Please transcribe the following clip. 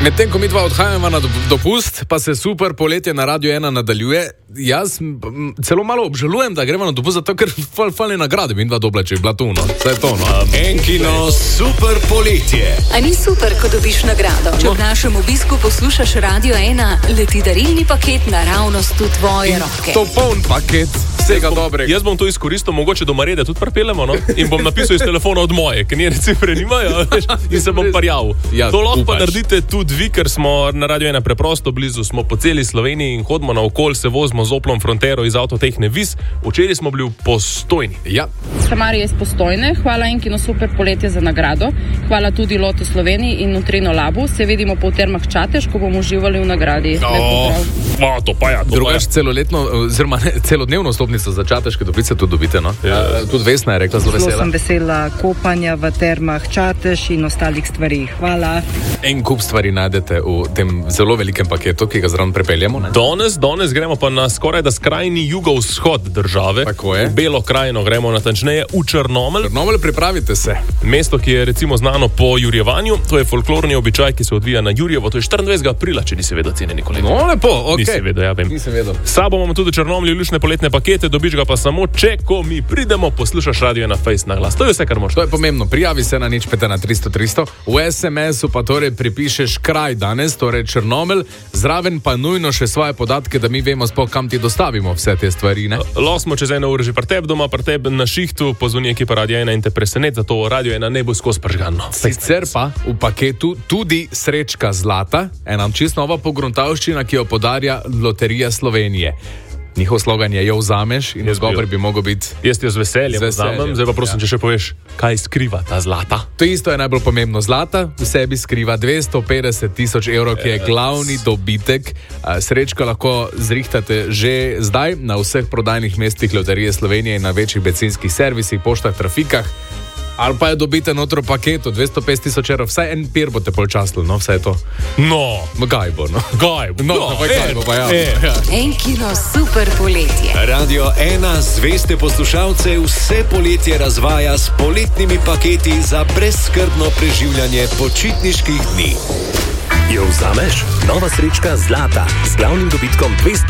Medtem ko mi dva odhajamo na dopust, pa se super poletje na Radio 1 nadaljuje, jaz celo malo obžalujem, da gremo na dopust, zato ker falne nagrade mi dva dobila, če je bila tu, no. Vse to, no. Enkino super poletje. A ni super, ko dobiš nagrado? Če ob našem obisku poslušaš Radio 1, leti darilni paket naravnost v tvoje roke. To poln paket vsega dobrega. Jaz bom to izkoristil, mogoče do Marede tudi pripeljemo, no? In bom napisal iz telefona od moje, ker njene cifre nimajo, in se bom parjal. Ja, to lahko pa upaš. naredite tudi vi, ker smo na Radio 1 preprosto blizu, smo po celi Sloveniji in hodimo naokol, se vozimo z Oplom Frontero iz Avtotehne Vis. Včeraj smo bili v Postojni. Ja. Tamarija iz Postojne, hvala Enkino super poletje za nagrado, hvala tudi Loto Sloveniji in Nutrino Labu, se vidimo po Termah Čatež, ko bomo uživali v nagradi. To pa ja, Drugač celoletno, oziroma celodnevno stopnico za Čateške Toplice tudi dobite, no? Ja. Tudi Vesna je rekla zelo vesela. Zelo sem vesela kopanja v Termah Čatež in ostalih stvari. Hvala. En kup stvari najdete v tem zelo velikem paketu, ki ga zraven prepeljemo, ne? Danes gremo pa na skoraj da skrajni jugovzhod države. Tako je. V Belo krajino gremo natančneje v Črnomelj. Črnomelj, pripravite se. Mesto, ki je recimo znano po jurjevanju, to je folklorni običaj, ki se odvija na Jurjevo, to je 24. aprila, če nisi vedel, cenjeni kolega. No, lepo, okej. Nisi vedel, ja vem. Nisem vedel. Sabo imamo tudi v Črnomlju lušne poletne pakete, dobiš ga pa samo, če ko mi pridemo, poslušaš Radio na Face na glas. To je vse, kar moraš. To je pomembno. Prijavi se na 015 na 300 300. V SMS-u pa torej pripišeš kraj danes, torej Črnomelj, zraven pa nujno še svoje podatke, da mi vemo sploh, kam ti dostavimo vse te stvari, ne? Smo čez 1 uro že pri tebi doma, pri tebi na šihtu, pozvoni ekipa Radio 1 in te presenet, zato Radio 1 ne bo skozi pržgano. Sicer pa v paketu tudi srečka zlata, ena čisto nova pogruntavščina, ki jo podarja Loterija Slovenije. Njihov slogan je: jo vzameš, in odgovor bi mogel biti: jaz ti jo z veseljem vzamem. Zdaj pa prosim, če še poveš, kaj skriva ta zlata. To isto je najbolj pomembno. Zlata v sebi skriva 250 000 evrov, ki je glavni dobitek. Srečko lahko zrihtate že zdaj na vseh prodajnih mestih Loterije Slovenije in na večjih bencinskih servisih, poštah, trafikah. Ali pa je dobite notro paketu 250 000 evrov, vsaj en pir boste počastili, no, vse je to. No, Gaj bo, no. Gaj bo, pa ja. Enkino super poletje. Radio 1 zveste poslušalce vse poletje razvaja s poletnimi paketi za brezskrbno preživljanje počitniških dni. Jo vzameš? Nova srečka zlata z glavnim dobitkom 250